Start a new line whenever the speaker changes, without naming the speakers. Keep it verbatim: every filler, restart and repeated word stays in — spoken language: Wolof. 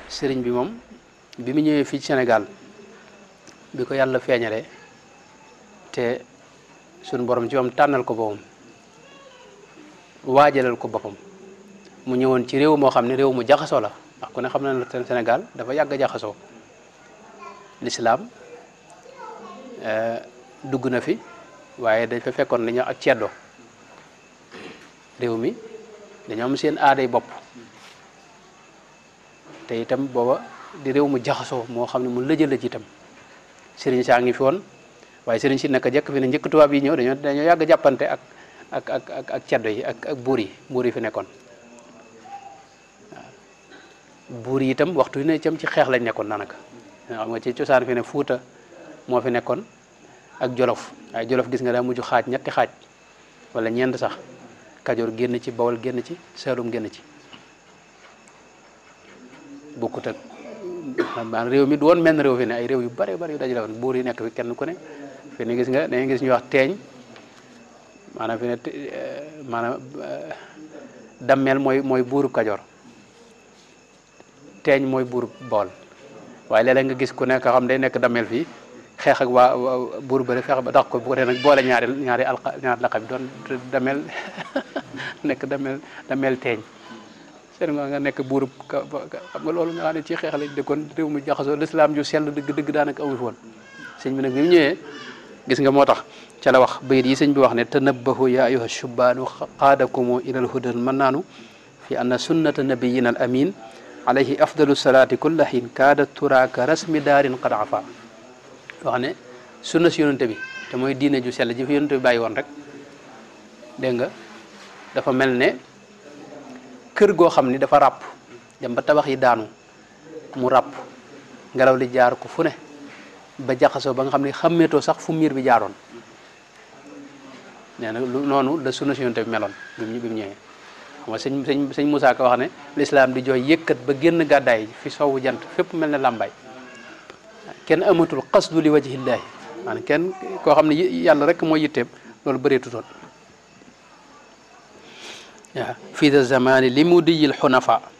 sëriñ bi moom bi mu ñëwee fii Sénégal bi ko yàlla feeñalee te suñu borom ci moom tànnal ko boppam waajalal ko boppam mu ñëwoon ci réew moo xam ne réew mu jaxasoo la ndax ku ne xam na ne Sénégal dafa yàgg a jaxasoo lislaam dugg na fi waaye dañ fa fekkoon dañoo ak ceddo réew mi dañoo am seen aaday bopp te itam booba di réew mu jaxasoo moo xam ne mu lëjal la ci itam sëriñ saa ngi fi woon waaye sëriñ si naka jekk fi ne njëkk tubaab yi ñëw dañoo dañoo yàgg jàppante ak ak ak ak ak ceddo yi ak ak buur yi buur yi fi nekkoon waaw buur yi itam waxtu ne itam ci xeex lañ nekkoon daanaka xam nga ci cosaan fi ne Fuuta moo fi nekkoon ak Jolof waaye Jolof gis nga daa mujj xaaj ñetti xaaj wala ñeent sax Kajoor génn ci Bawol génn ci Saalum génn ci bokkut ak maanaam réew mi du woon menn réew fi ne ay réew yu bare bare yu dajale woon buur yi nekk fi kenn ku ne fi ne gis nga dañuy gis ñuy wax teeñ maanaam fi ne maanaam dammeel mooy mooy buurub Kajoor teeñ mooy buurub Bawol waaye léeg-léeg nga gis ku nekk xam day nekk dammeel fii xeex ak waa buur bëri feex ba tax ko bu ko nag boole ñaari ñaari alqa ñaari laqab bi doon damel nekk damel damel teeñ seen nga nga nekk buurub xam nga loolu nga xam ne ci xeex lañ dëkkoon réew mu jaxasoo lislaam ju sell dëgg dëgg daanaka amu fi woon sëñ bi nag bi mu ñëwee gis nga moo tax ca la wax bayit yi sëñ bi wax ne tanabbahu ya ayuha shubbaanu qaadakumu ila alhuda almannaanu fi anna sunnata nabiyina al amin alayhi afdalu salaati kulla hin kaada turaaka rasmi daarin qad afa wax ne sunna si yonante bi te mooy diine ju sell ji fi yonante bi bàyyi woon rek dégg nga dafa mel ne kër goo xam ni dafa ràpp dem ba tabax yi daanu mu ràpp ngelaw li jaar ko fu ne ba jaxasoo ba nga xam ne xàmmeetoo sax fu miir bi jaaroon nee na lu noonu la sunna si yonante bi meloon bi mu bi mu ñëwee xam nga sëñ sëñ sëñ Moussa Ka wax ne lislaam di jooy yëkkat ba génn gàddaay fi sowwu jant fépp mel ne làmbaay kenn amatul qasdu li wajhillahi maanaam kenn koo xam ne yàlla rek mooy yitteem loolu bëreetutoon waaw fii da zamani li mu diyil xunafa